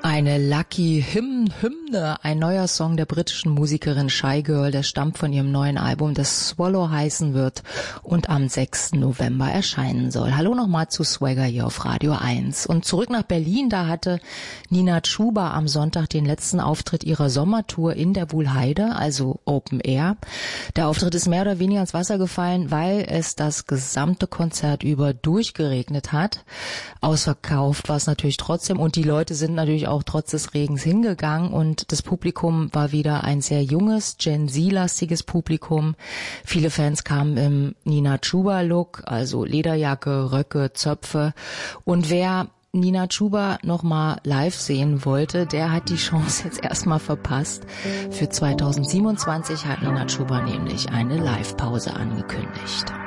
Eine Lucky Hymne, ein neuer Song der britischen Musikerin Shy Girl, der stammt von ihrem neuen Album, das Swallow heißen wird und am 6. November erscheinen soll. Hallo nochmal zu Swagger hier auf Radio 1. Und zurück nach Berlin, da hatte Nina Chuba am Sonntag den letzten Auftritt ihrer Sommertour in der Wuhlheide, also Open Air. Der Auftritt ist mehr oder weniger ins Wasser gefallen, weil es das gesamte Konzert über durchgeregnet hat. Ausverkauft war es natürlich trotzdem und die Leute sind natürlich auch trotz des Regens hingegangen und das Publikum war wieder ein sehr junges, Gen Z-lastiges Publikum. Viele Fans kamen im Nina Chuba-Look, also Lederjacke, Röcke, Zöpfe. Und wer Nina Chuba nochmal live sehen wollte, der hat die Chance jetzt erstmal verpasst. Für 2027 hat Nina Chuba nämlich eine Live-Pause angekündigt.